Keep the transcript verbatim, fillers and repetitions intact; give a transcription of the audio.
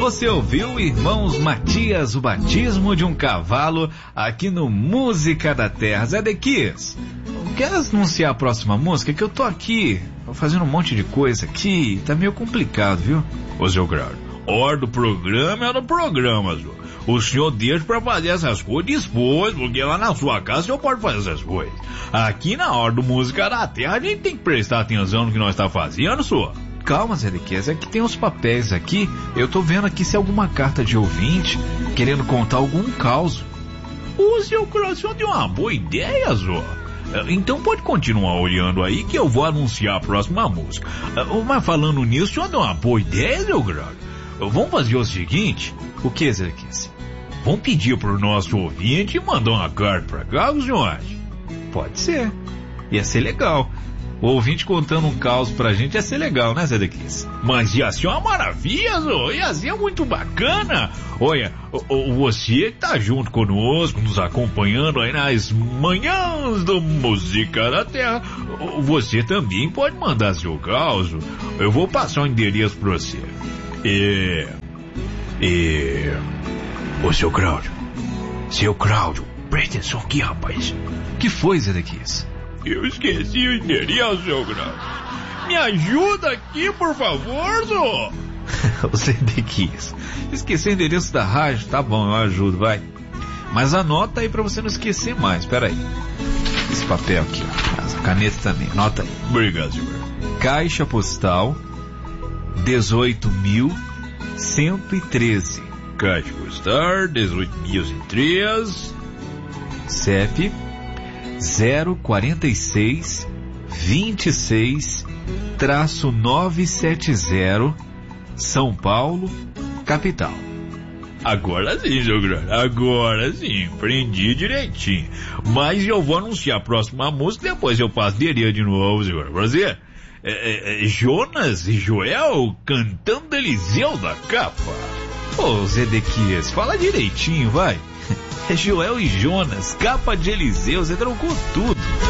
Você ouviu, irmãos Matias, o batismo de um cavalo, aqui no Música da Terra. Zé Dequias, quer anunciar a próxima música? Que eu tô aqui fazendo um monte de coisa aqui, tá meio complicado, viu? Ô, seu Grau, hora do programa é do programa, senhor. O senhor deixa pra fazer essas coisas depois, porque lá na sua casa o senhor pode fazer essas coisas. Aqui na hora do Música da Terra a gente tem que prestar atenção no que nós está fazendo, senhor. Calma, Zé Dequias, é que tem uns papéis aqui. Eu tô vendo aqui se é alguma carta de ouvinte querendo contar algum caos. O seu coração deu uma boa ideia, senhor. Então pode continuar olhando aí que eu vou anunciar a próxima música. Mas falando nisso, o senhor deu uma boa ideia, meu grande. Vamos fazer o seguinte. O que, Zé Dequias? Vamos pedir pro nosso ouvinte mandar uma carta pra cá, o senhor acha? Pode ser. Ia ser legal. O ouvinte contando um caos pra gente ia ser legal, né, Zé Dequias? Mas ia ser uma maravilha, Zô. Ia ser muito bacana. Olha, você que tá junto conosco, nos acompanhando aí nas manhãs do Música da Terra, você também pode mandar seu caos. Eu vou passar o endereço pra você. E... E... Ô, seu Cláudio. Seu Cláudio, presta atenção aqui, rapaz. Que foi, Zé Dequias? Eu esqueci o endereço, seu Grau. Me ajuda aqui, por favor, Zô. O Zé Dequias, esqueci o endereço da rádio. Tá bom, eu ajudo, vai. Mas anota aí pra você não esquecer mais. Pera aí. Esse papel aqui, ó. Essa caneta também, anota aí. Obrigado, senhor. Caixa postal dezoito mil cento e treze. Caixa postal dezoito mil cento e treze. C E P zero quarenta e seis vinte e seis traço novecentos e setenta, São Paulo, capital. Agora sim, seu grande, agora sim, prendi direitinho. Mas eu vou anunciar a próxima música, depois eu passo direito de novo, senhor. Prazer. É, é, Jonas e Joel cantando Eliseu da capa. Ô, Zé Dequias, fala direitinho, vai. É Joel e Jonas, capa de Eliseu, você trocou tudo.